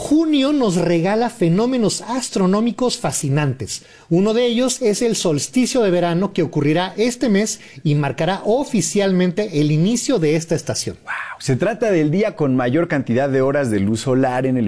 junio nos regala fenómenos astronómicos fascinantes. Uno de ellos es el solsticio de verano que ocurrirá este mes y marcará oficialmente el inicio de esta estación. Wow. Se trata del día con mayor cantidad de horas de luz solar en el